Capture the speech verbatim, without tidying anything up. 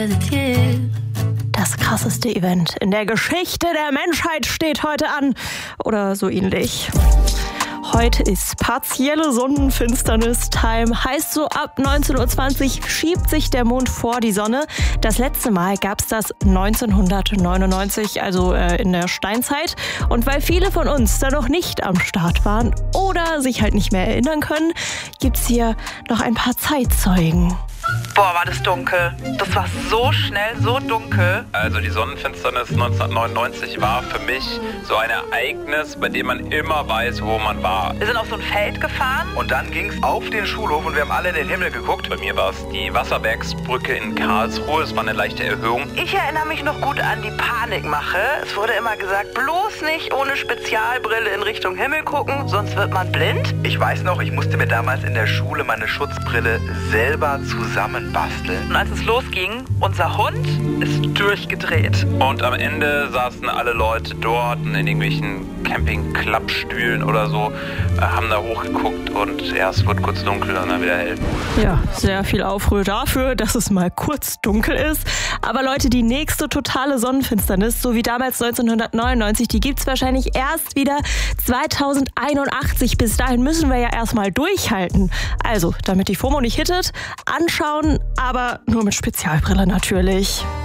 Das krasseste Event in der Geschichte der Menschheit steht heute an. Oder so ähnlich. Heute ist partielle Sonnenfinsternis-Time. Heißt so, ab neunzehn Uhr zwanzig schiebt sich der Mond vor die Sonne. Das letzte Mal gab es das neunzehnhundertneunundneunzig, also äh, in der Steinzeit. Und weil viele von uns da noch nicht am Start waren oder sich halt nicht mehr erinnern können, gibt's hier noch ein paar Zeitzeugen. Boah, war das dunkel. Das war so schnell, so dunkel. Also die Sonnenfinsternis neunzehnhundertneunundneunzig war für mich so ein Ereignis, bei dem man immer weiß, wo man war. Wir sind auf so ein Feld gefahren. Und dann ging's auf den Schulhof und wir haben alle in den Himmel geguckt. Bei mir war es die Wasserwerksbrücke in Karlsruhe. Es war eine leichte Erhöhung. Ich erinnere mich noch gut an die Panikmache. Es wurde immer gesagt, bloß nicht ohne Spezialbrille in Richtung Himmel gucken, sonst wird man blind. Ich weiß noch, ich musste mir damals in der Schule meine Schutzbrille selber zusammenbasteln. Und als es losging, unser Hund ist durchgedreht. Und am Ende saßen alle Leute dort in irgendwelchen Camping-Klappstühlen oder so, äh, haben da hochgeguckt und ja, es wurde kurz dunkel und dann wieder hell. Ja, sehr viel Aufruhr dafür, dass es mal kurz dunkel ist. Aber Leute, die nächste totale Sonnenfinsternis, so wie damals neunzehnhundertneunundneunzig, die gibt's wahrscheinlich erst wieder zweitausendeinundachtzig. Bis dahin müssen wir ja erstmal durchhalten. Also, damit die FOMO nicht hittet, anschauen, aber nur mit Spezialbrille natürlich.